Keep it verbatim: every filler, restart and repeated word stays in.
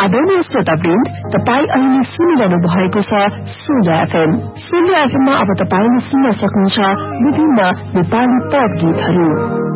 आदरणीय श्रोतावृन्द, तपाई अहिले सुनिरहनु भएको छ सोलो एफएम। सोलो एफएममा अब तपाईले सुन्न सक्नुहुन्छ विभिन्न नेपाली पप गीतहरू।